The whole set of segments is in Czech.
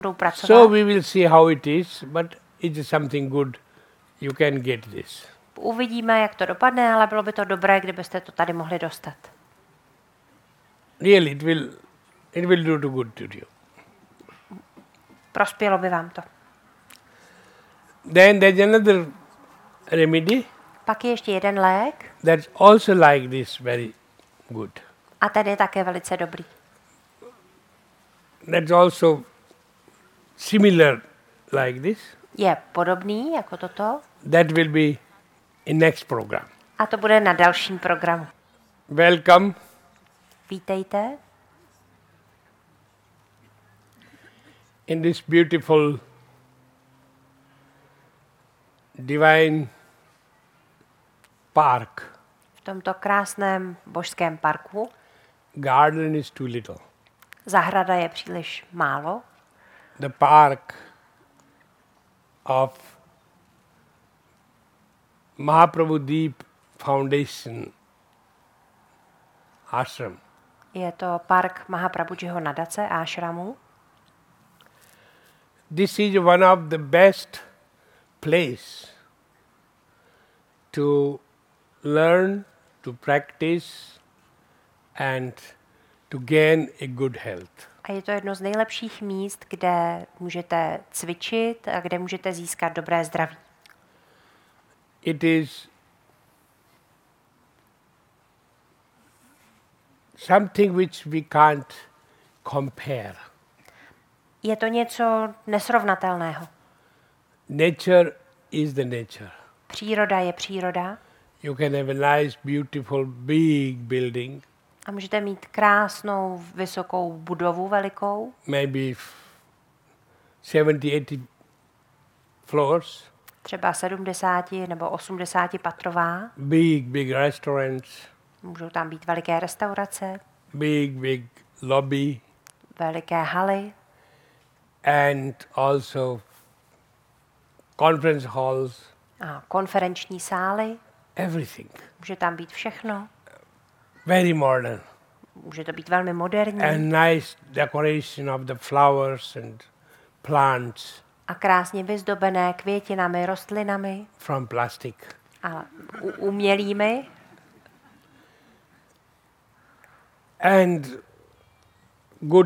budou pracovat. So we will see how it is, but it is something good. You can get this. Uvidíme, jak to dopadne, ale bylo by to dobré, kdybyste to tady mohli dostat. Really, it will do good to you. Prospělo by vám to. Then there's another remedy Pak je ještě jeden lék that's also like this, very good. a ten je také velice dobrý. That's also similar like this. Je podobný jako toto That will be in next program. a to bude na dalším programu. Welcome. Vítejte In this beautiful divine park. v tomto krásném božském parku. Garden is too little. Zahrada je příliš málo. The park of Mahaprabhu Deep Foundation ashram. Je to park Mahaprabhujiho nadace Ashramu. This is one of the best place to learn, to practice and to gain a good health. A je to jedno z nejlepších míst, kde můžete cvičit a kde můžete získat dobré zdraví. It is something which we can't compare. Je to něco nesrovnatelného. Nature is the nature. Příroda je příroda You can have a nice, beautiful, big building, a můžete mít krásnou, vysokou budovu velikou, maybe 70, 80 floors, třeba 70 nebo 80 patrová. big restaurants, Můžou tam být veliké restaurace, big lobby, veliké haly and also conference halls, a konferenční sály. everything. Může tam být všechno. Very modern. Může to být velmi moderní And nice decoration of the flowers and plants a krásně vyzdobené květinami, rostlinami from plastic. a umělými. And good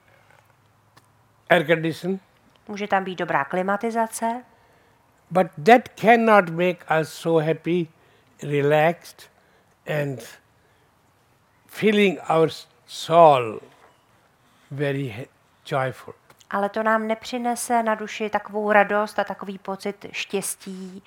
air condition. Může tam být dobrá klimatizace, But that cannot make us so happy, relaxed, and feeling our soul very joyful. ale to nám nepřinese na duši takovou radost a takový pocit štěstí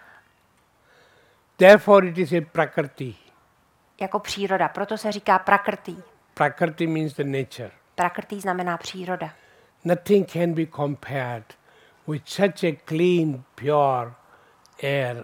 Therefore it is a prakrti. jako příroda. Proto se říká prakrti. Prakrti means the nature. Prakrti znamená příroda. Nothing can be compared with such a clean, pure air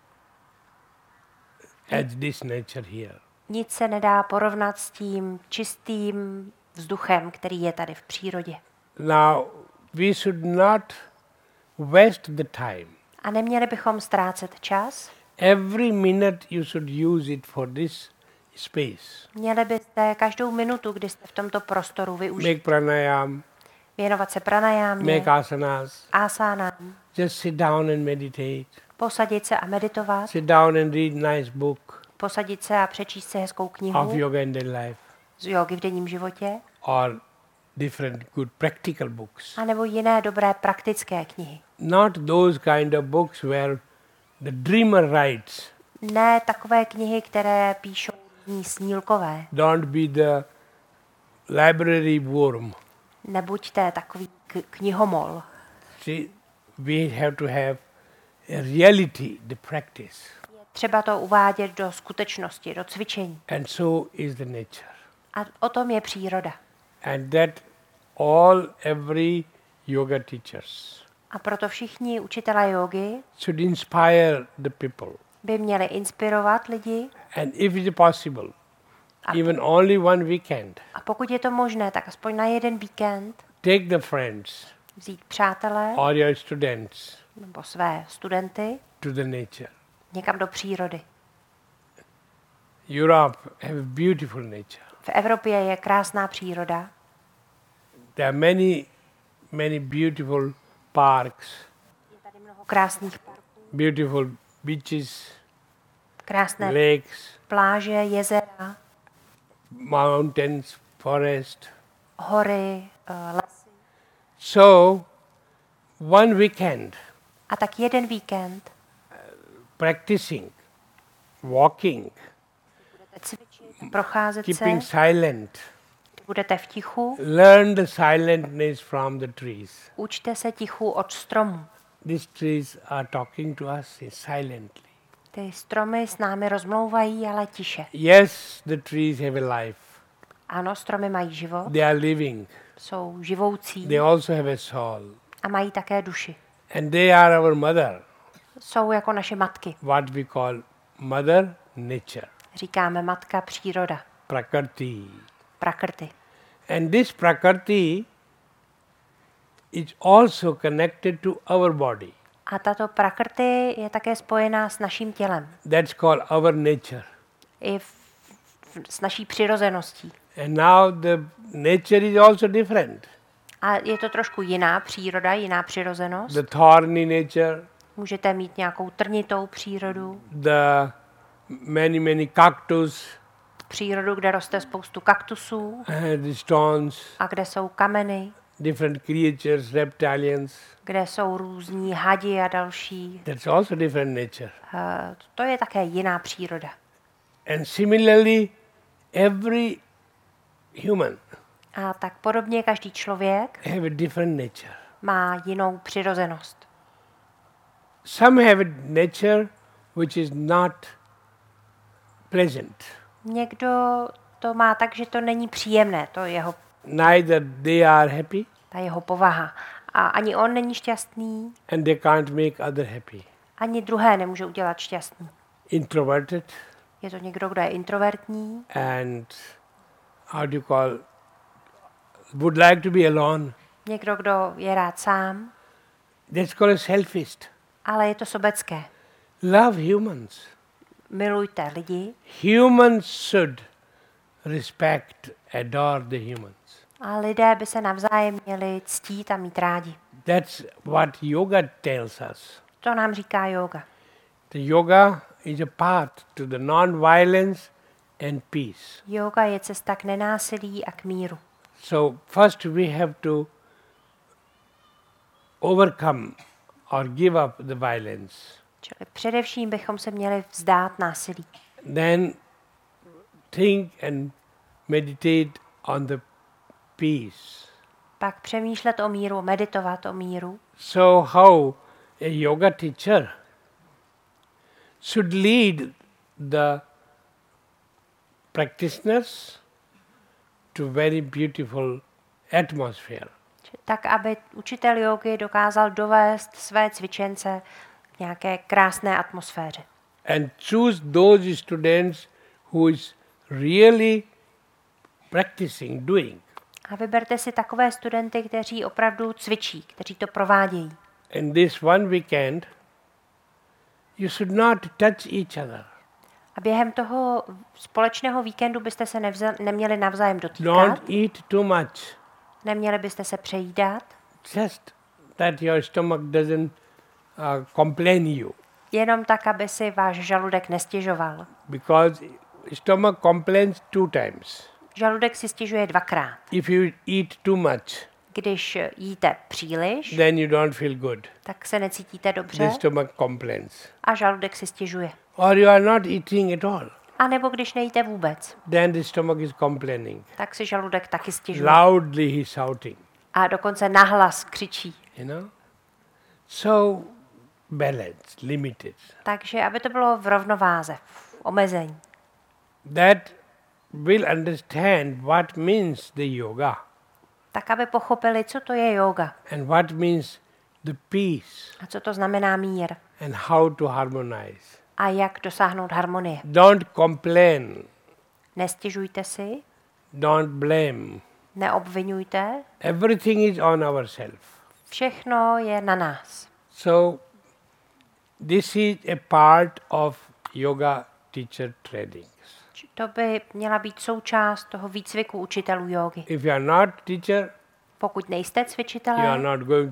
as this nature here. Nic se nedá porovnat s tím čistým vzduchem, který je tady v přírodě. Now, we should not waste the time. A neměli bychom ztrácet čas. Every minute you should use it for this space. Měli byste každou minutu, kdy jste v tomto prostoru využít, Make pranayam, věnovat se pranajámě, make asanas, asánám, just sit down and meditate. posadit se a meditovat, Sit down and read nice book posadit se a přečíst si hezkou of knihu yoga in daily life z jógy v denním životě, or different good practical books. anebo jiné dobré praktické knihy. Not those kind of books where the dreamer writes. Ne takové knihy, které píšou různí snílkové. Don't be the library worm. Nebuďte takový knihomol. See, we have to have a reality, the practice. Třeba to uvádět do skutečnosti, do cvičení. And so is the nature. A o tom je příroda. And that every yoga teachers A proto všichni učitelé jógy should inspire the people. by měli inspirovat lidi And if it's possible, even only one weekend, a pokud je to možné, tak aspoň na jeden víkend take the friends vzít přátelé or your students nebo své studenty to the nature. někam do přírody. Europe have a beautiful nature. V Evropě je krásná příroda. There are many many beautiful parks, Je tady mnoho krásných parků, beautiful beaches, krásné lakes, pláže, jezera, mountains, forest. hory, lesy. So, one weekend A tak jeden víkend practicing, walking, budete cvičit, procházet keeping se, silent, budete v tichu, learn the silentness from the trees. učte se tichu od stromů. These trees are talking to us silently. Ty stromy s námi rozmlouvají, ale tiše. Yes, the trees have a life. Ano, stromy mají život, They are living. jsou živoucí They also have a soul. a mají také duši. And they are our mother, Jsou jako naše matky. what we call mother nature, Říkáme matka příroda, prakrti. prakrty. And this prakrti is also connected to our body. A tato prakrty je také spojená s naším tělem. That's called our nature. I s naší přirozeností. And now the nature is also different. A je to trošku jiná příroda, jiná přirozenost. The thorny nature, Můžete mít nějakou trnitou přírodu, the many cactus, přírodu, kde roste spoustu kaktusů the stones, a kde jsou kameny, different creatures, reptilians. kde jsou různí hadi a další. That's also different nature. To je také jiná příroda. And similarly, every human A tak podobně každý člověk have a different nature. má jinou přirozenost. Some have a nature which is not pleasant. Někdo to má tak, že to není příjemné, to je jeho, Neither they are happy ta jeho povaha. A ani on není šťastný, and they can't make other happy. ani druhé nemůže udělat šťastný. Introverted Je to někdo, kdo je introvertní, and how do you call, would like to be alone. někdo, kdo je rád sám, That's called a selfish. ale je to sobecké. Love humans. Milujte lidi Humans should respect, adore the humans. a lidé by se navzájem měli ctít a mít rádi. That's what yoga tells us. To nám říká yoga. The yoga is a path to the non-violence and peace. Yoga je cesta k nenásilí a k míru. So first we have to overcome or give up the violence. Čili především bychom se měli vzdát násilí. Then think and meditate on the peace. Pak přemýšlet o míru, meditovat o míru. So how a yoga teacher should lead the practitioners to very beautiful atmosphere. Tak, aby učitel jógy dokázal dovést své cvičence k nějaké krásné atmosféře. And choose those students who is really practicing, doing. A vyberte si takové studenty, kteří opravdu cvičí, kteří to provádějí. In this one weekend, you should not touch each other. A během toho společného víkendu byste se neměli navzájem dotýkat, Don't eat too much. neměli byste se přejídat, Just that your stomach doesn't complain you. jenom tak, aby si váš žaludek nestěžoval. Because stomach complains 2 times. Žaludek si stěžuje 2krát. If you eat too much, Když jíte příliš, then you don't feel good. tak se necítíte dobře The stomach complains. a žaludek si stěžuje. Or you are not eating at all. A nebo když nejíte vůbec, Then the stomach is complaining. tak si žaludek taky stěžuje. Loudly he's shouting. A dokonce nahlas křičí. You know? So balanced, limited. Takže aby to bylo v rovnováze, v omezení. That will understand what means the yoga Tak, aby pochopili, co to je yoga and what means the peace a co to znamená mír and how to harmonize. a jak dosáhnout harmonie. Don't complain. Nestěžujte si, Don't blame. neobvinujte, Everything is on ourselves. všechno je na nás. So this is a part of yoga teacher training. To by měla být součást toho výcviku učitelů jógy. If you are not teacher, Pokud nejste you are cvičitelé, not going